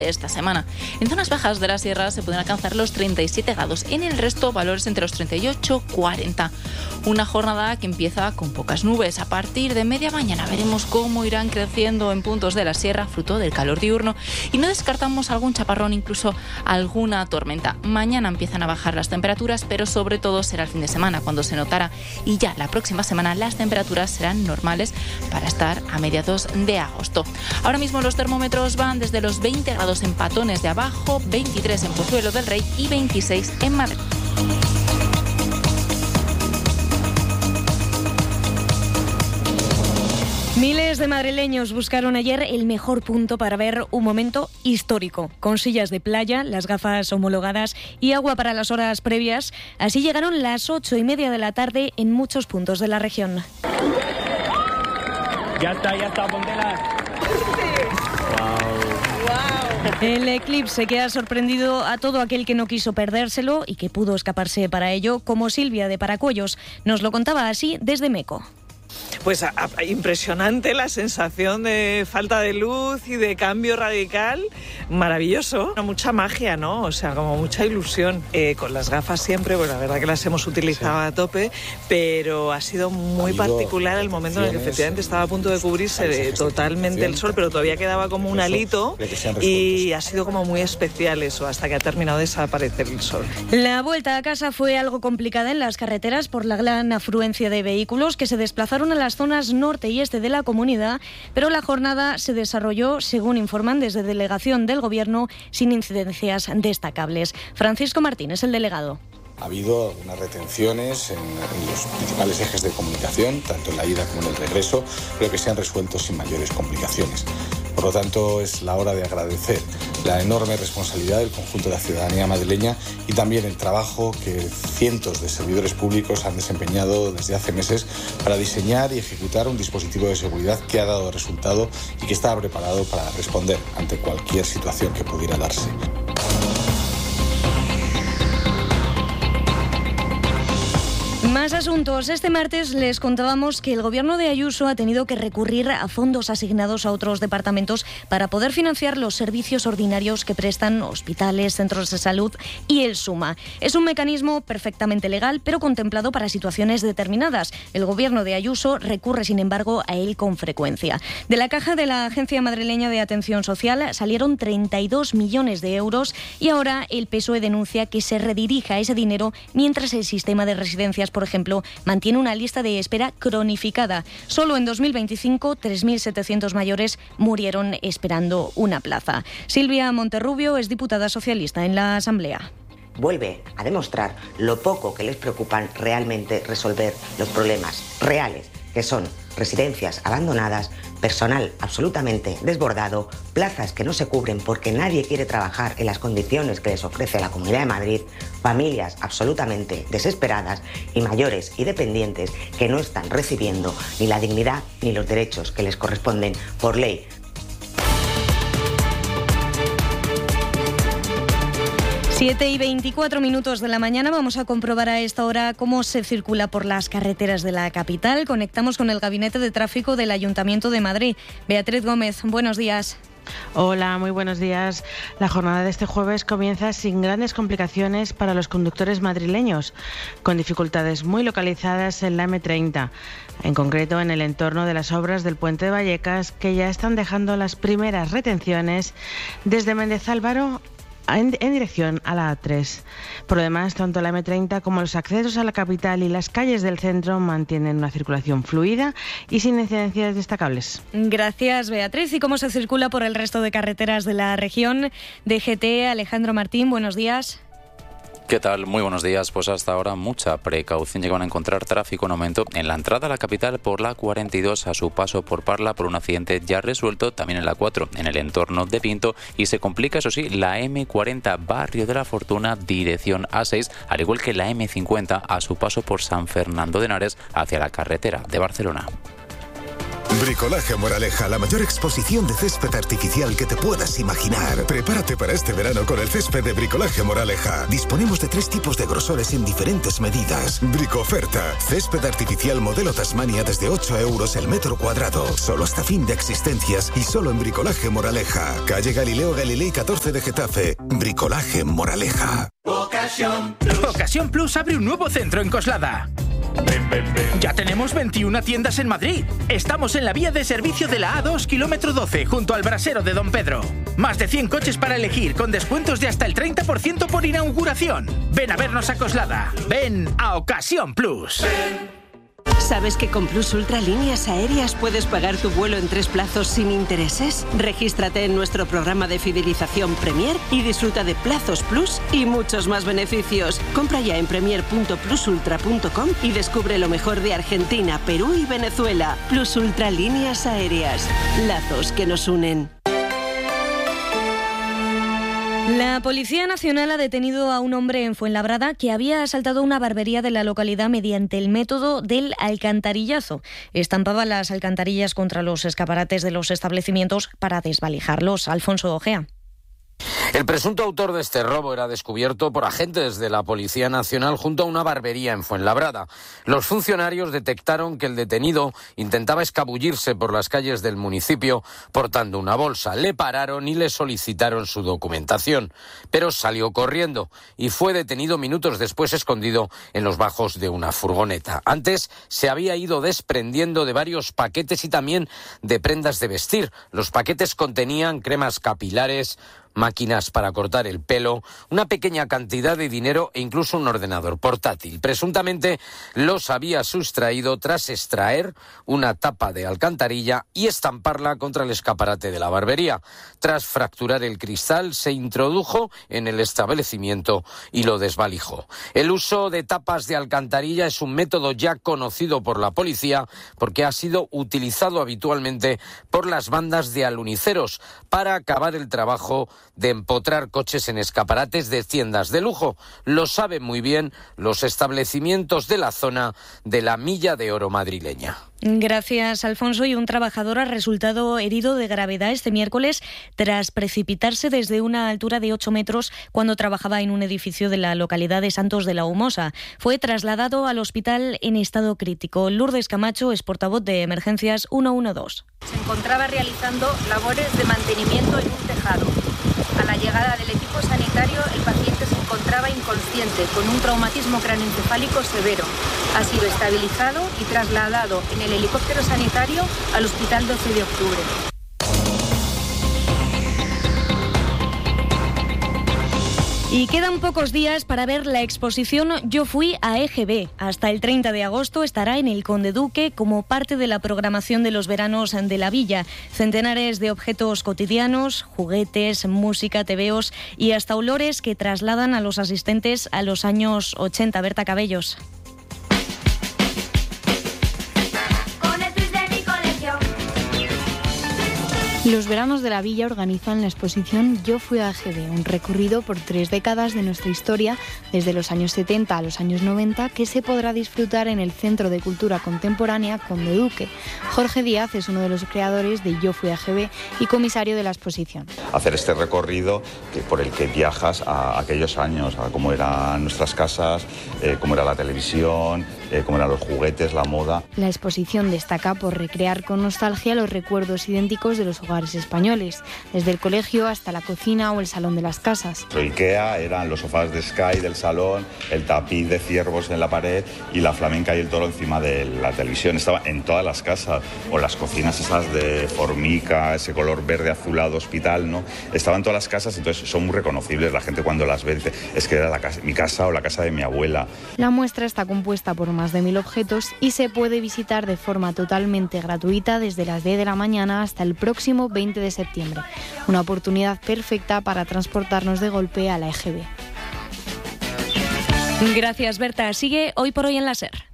esta semana. En zonas bajas de la sierra se pueden alcanzar los 37 grados, en el resto valores entre los 38 y 40. Una jornada que empieza con pocas nubes. A partir de media mañana veremos cómo irán creciendo en puntos de la sierra fruto del calor diurno y no descartamos algún chaparrón, incluso alguna tormenta. Mañana empiezan a bajar las temperaturas, pero sobre todo será el fin de semana cuando se notará, y ya la próxima semana las temperaturas serán normales para estar a mediados de agosto. Ahora mismo los termómetros van desde los 20 grados en Patones de Abajo, 23 en Pozuelo del Rey y 26 en Madrid. Miles de madrileños buscaron ayer el mejor punto para ver un momento histórico, con sillas de playa, las gafas homologadas y agua para las horas previas. Así llegaron las 8:30 de la tarde en muchos puntos de la región. Ya está, póntela. El eclipse que ha sorprendido a todo aquel que no quiso perdérselo y que pudo escaparse para ello, como Silvia de Paracuellos. Nos lo contaba así desde Meco. Pues impresionante la sensación de falta de luz y de cambio radical, maravilloso, mucha magia, ¿no? O sea, como mucha ilusión. Con las gafas siempre, pues la verdad que las hemos utilizado a tope, pero ha sido muy particular el momento en el que efectivamente estaba a punto de cubrirse totalmente el sol, pero todavía quedaba como un alito y ha sido como muy especial eso, hasta que ha terminado de desaparecer el sol. La vuelta a casa fue algo complicada en las carreteras por la gran afluencia de vehículos que se desplazaron a las zonas norte y este de la comunidad, pero la jornada se desarrolló, según informan desde delegación del Gobierno, sin incidencias destacables. Francisco Martín es el delegado. Ha habido algunas retenciones en los principales ejes de comunicación, tanto en la ida como en el regreso, pero que se han resuelto sin mayores complicaciones. Por lo tanto, es la hora de agradecer la enorme responsabilidad del conjunto de la ciudadanía madrileña y también el trabajo que cientos de servidores públicos han desempeñado desde hace meses para diseñar y ejecutar un dispositivo de seguridad que ha dado resultado y que estaba preparado para responder ante cualquier situación que pudiera darse. Más asuntos. Este martes les contábamos que el Gobierno de Ayuso ha tenido que recurrir a fondos asignados a otros departamentos para poder financiar los servicios ordinarios que prestan hospitales, centros de salud y el SUMA. Es un mecanismo perfectamente legal, pero contemplado para situaciones determinadas. El Gobierno de Ayuso recurre, sin embargo, a él con frecuencia. De la caja de la Agencia Madrileña de Atención Social salieron 32 millones de euros y ahora el PSOE denuncia que se redirija ese dinero mientras el sistema de residencias, por ejemplo, mantiene una lista de espera cronificada. Solo en 2025, 3.700 mayores murieron esperando una plaza. Silvia Monterrubio es diputada socialista en la Asamblea. Vuelve a demostrar lo poco que les preocupan realmente resolver los problemas reales, que son residencias abandonadas, personal absolutamente desbordado, plazas que no se cubren porque nadie quiere trabajar en las condiciones que les ofrece la Comunidad de Madrid, familias absolutamente desesperadas y mayores y dependientes que no están recibiendo ni la dignidad ni los derechos que les corresponden por ley. Siete y 24 minutos de la mañana. Vamos a comprobar a esta hora cómo se circula por las carreteras de la capital. Conectamos con el Gabinete de Tráfico del Ayuntamiento de Madrid. Beatriz Gómez, buenos días. Hola, muy buenos días. La jornada de este jueves comienza sin grandes complicaciones para los conductores madrileños, con dificultades muy localizadas en la M30, en concreto en el entorno de las obras del Puente de Vallecas, que ya están dejando las primeras retenciones desde Méndez Álvaro en dirección a la A3. Por lo demás, tanto la M30 como los accesos a la capital y las calles del centro mantienen una circulación fluida y sin incidencias destacables. Gracias, Beatriz. ¿Y cómo se circula por el resto de carreteras de la región? DGT, Alejandro Martín, buenos días. ¿Qué tal? Muy buenos días. Pues hasta ahora mucha precaución. Llegan a encontrar tráfico en aumento en la entrada a la capital por la 42 a su paso por Parla por un accidente ya resuelto, también en la 4 en el entorno de Pinto, y se complica, eso sí, la M40 Barrio de la Fortuna dirección A6, al igual que la M50 a su paso por San Fernando de Henares hacia la carretera de Barcelona. Bricolaje Moraleja, la mayor exposición de césped artificial que te puedas imaginar. Prepárate para este verano con el césped de Bricolaje Moraleja. Disponemos de 3 tipos de grosores en diferentes medidas. Bricoferta, césped artificial modelo Tasmania desde 8 euros el metro cuadrado. Solo hasta fin de existencias y solo en Bricolaje Moraleja. Calle Galileo Galilei 14 de Getafe. Bricolaje Moraleja. Ocasión Plus abre un nuevo centro en Coslada. Ya tenemos 21 tiendas en Madrid. Estamos en la vía de servicio de la A2, kilómetro 12, junto al brasero de Don Pedro. Más de 100 coches para elegir, con descuentos de hasta el 30% por inauguración. Ven a vernos a Coslada. Ven a Ocasión Plus. ¿Sabes que con Plus Ultra Líneas Aéreas puedes pagar tu vuelo en 3 plazos sin intereses? Regístrate en nuestro programa de fidelización Premier y disfruta de plazos Plus y muchos más beneficios. Compra ya en premier.plusultra.com y descubre lo mejor de Argentina, Perú y Venezuela. Plus Ultra Líneas Aéreas. Lazos que nos unen. La Policía Nacional ha detenido a un hombre en Fuenlabrada que había asaltado una barbería de la localidad mediante el método del alcantarillazo. Estampaba las alcantarillas contra los escaparates de los establecimientos para desvalijarlos. Alfonso Ojea. El presunto autor de este robo era descubierto por agentes de la Policía Nacional junto a una barbería en Fuenlabrada. Los funcionarios detectaron que el detenido intentaba escabullirse por las calles del municipio portando una bolsa. Le pararon y le solicitaron su documentación, pero salió corriendo y fue detenido minutos después escondido en los bajos de una furgoneta. Antes se había ido desprendiendo de varios paquetes y también de prendas de vestir. Los paquetes contenían cremas capilares, máquinas para cortar el pelo, una pequeña cantidad de dinero e incluso un ordenador portátil. Presuntamente los había sustraído tras extraer una tapa de alcantarilla y estamparla contra el escaparate de la barbería. Tras fracturar el cristal, se introdujo en el establecimiento y lo desvalijó. El uso de tapas de alcantarilla es un método ya conocido por la policía porque ha sido utilizado habitualmente por las bandas de aluniceros para acabar el trabajo de empotrar coches en escaparates de tiendas de lujo. Lo saben muy bien los establecimientos de la zona de la Milla de Oro madrileña. Gracias, Alfonso. Y un trabajador ha resultado herido de gravedad este miércoles tras precipitarse desde una altura de 8 metros cuando trabajaba en un edificio de la localidad de Santos de la Humosa. Fue trasladado al hospital en estado crítico. Lourdes Camacho es portavoz de Emergencias 112. Se encontraba realizando labores de mantenimiento en un tejado. A la llegada del equipo sanitario, el paciente se encontraba inconsciente con un traumatismo craneoencefálico severo. Ha sido estabilizado y trasladado en el helicóptero sanitario al Hospital 12 de Octubre. Y quedan pocos días para ver la exposición Yo fui a EGB. Hasta el 30 de agosto estará en el Conde Duque como parte de la programación de los veranos de la villa. Centenares de objetos cotidianos, juguetes, música, tebeos y hasta olores que trasladan a los asistentes a los años 80. Berta Cabellos. Los veranos de la villa organizan la exposición Yo fui a EGB, un recorrido por 3 décadas de nuestra historia, desde los años 70 a los años 90, que se podrá disfrutar en el Centro de Cultura Contemporánea Conde Duque. Jorge Díaz es uno de los creadores de Yo fui a EGB y comisario de la exposición. Hacer este recorrido por el que viajas a aquellos años, a cómo eran nuestras casas, cómo era la televisión, cómo eran los juguetes, la moda. La exposición destaca por recrear con nostalgia los recuerdos idénticos de los hogares españoles, desde el colegio hasta la cocina o el salón de las casas. IKEA eran los sofás de Sky del salón, el tapiz de ciervos en la pared y la flamenca y el toro encima de la televisión. Estaba en todas las casas, o las cocinas esas de formica, ese color verde azulado hospital, ¿no? Estaban en todas las casas, entonces son muy reconocibles. La gente cuando las ve dice, es que era mi casa o la casa de mi abuela. La muestra está compuesta por más de 1000 objetos y se puede visitar de forma totalmente gratuita desde las 10 de la mañana hasta el próximo 20 de septiembre. Una oportunidad perfecta para transportarnos de golpe a la EGB. Gracias, Berta. Sigue Hoy por Hoy en la SER.